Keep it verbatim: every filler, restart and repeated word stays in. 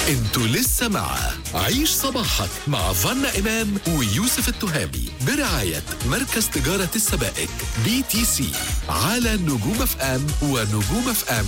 انتوا لسه مع عيش صباحك مع فانا إمام ويوسف التهامي برعاية مركز تجارة السبائك بي تي سي على نجوم اف ام ونجوم اف ام